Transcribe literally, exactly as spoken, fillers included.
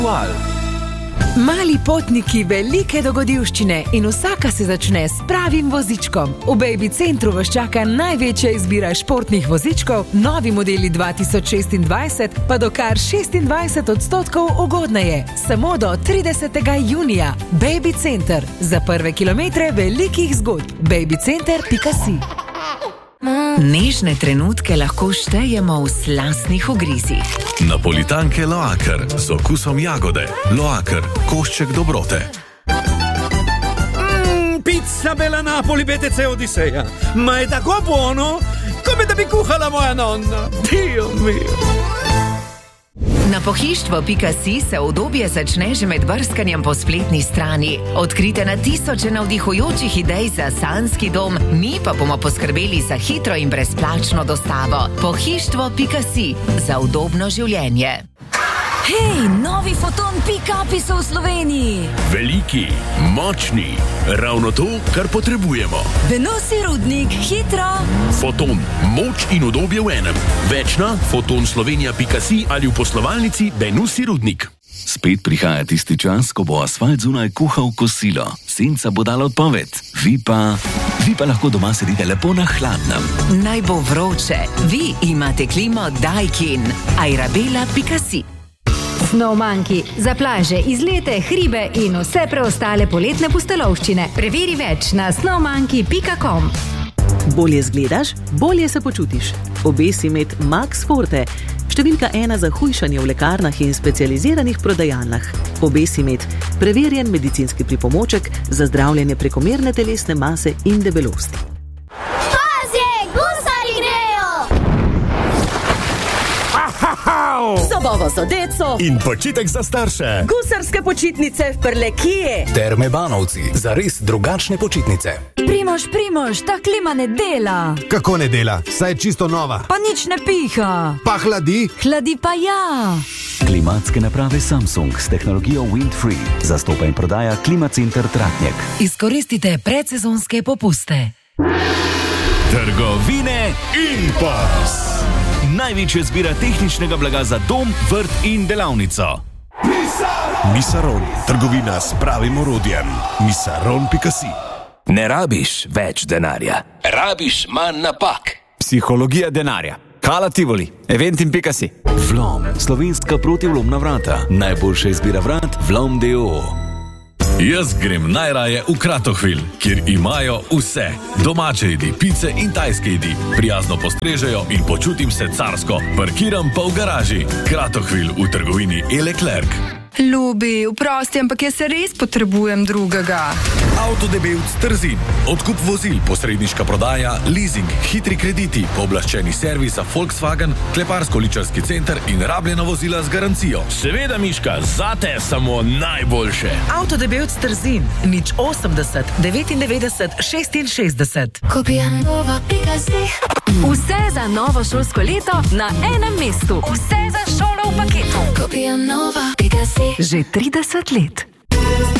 Mali potniki, velike dogodivščine in vsaka se začne s pravim vozičkom. V Baby Centru vas čaka največja izbira športnih vozičkov, novi modeli dva tisoč šestindvajset pa do kar šestindvajset odstotkov ugodneje. Samo do tridesetega junija. Baby Center. Za prve kilometre velikih zgodb. babycenter pika si. Nežne trenutke lahko štejemo v slastnih ugrizih. Napolitanke Loaker z okusom jagode. Loaker, košček dobrote. Mmm, pizza bella Napoli B T C Odiseja. Ma è tako buono, come da bi kuhala moja nonna. Dio mio. Na pohištvo pika si se udobje začne že med brskanjem po spletni strani. Odkrite na tisoče navdihujočih idej za sanjski dom, mi pa bomo poskrbeli za hitro in brezplačno dostavo. Pohištvo pika si za udobno življenje. Hej, novi Foton pick-upi so v Sloveniji. Veliki, močni, ravno to, kar potrebujemo. Benosi Rudnik, hitro. Foton, moč in udobje v enem. Več na foton slovenija pika si ali v poslovalnici Benosi Rudnik. Spet prihaja tisti čas, ko bo asfalt zunaj kuhal kosilo. Senca bo dala odpoved. Vi pa... Vi pa lahko doma sedite lepo na hladnem. Naj bo vroče. Vi imate klimo Daikin. airabela pika si. Snowmonkey. Za plaže, izlete, hribe in vse preostale poletne pustolovščine. Preveri več na snowmonkey pika com. Bolje zgledaš, bolje se počutiš. Obesi med Max Forte, številka ena za hujšanje v lekarnah in specializiranih prodajalnah. Obesi med preverjen medicinski pripomoček za zdravljenje prekomerne telesne mase in debelosti. Zabava za deco in počitek za starše. Gusarske počitnice v Prlekije. Terme Banovci, za res drugačne počitnice. Primož, Primož, ta klima ne dela. Kako ne dela? Saj je čisto nova. Pa nič ne piha. Pa hladi? Hladi pa ja. Klimatske naprave Samsung s tehnologijo Wind-Free zastopa in prodaja Klimacenter Tratnjek. Izkoristite predsezonske popuste. Trgovine Impulz. Največja zbira tehničnega blaga za dom, vrt in delavnico. Misaron, trgovina s pravim orodjem. misaron pika si. Ne rabiš več denarja, rabiš manj napak. Psihologija denarja. Kala Tivoli, eventim pika si. Vlom, slovenska protivlomna vrata. Najboljša izbira vrat, Vlom D O O. Jaz grem najraje v Kratochwil, kjer imajo vse. Domače jedi, pice in tajske jedi. Prijazno postrežejo in počutim se carsko. Parkiram pa v garaži. Kratochwil v trgovini E-Leclerc. Ljubi, vprosti, ampak jaz se res potrebujem drugega. Avtodebevc Trzin. Odkup vozil, posredniška prodaja, leasing, hitri krediti, pooblaščeni servis za Volkswagen, kleparsko-ličarski center in rabljena vozila z garancijo. Seveda, Miška, zate samo najboljše. Avtodebevc Trzin. nič osemdeset devetindevetdeset šestinšestdeset. Kopijanova pika si. Vse za novo šolsko leto na enem mestu. Vse za šolo v paketu. Kopijanova pika si. Že trideset let.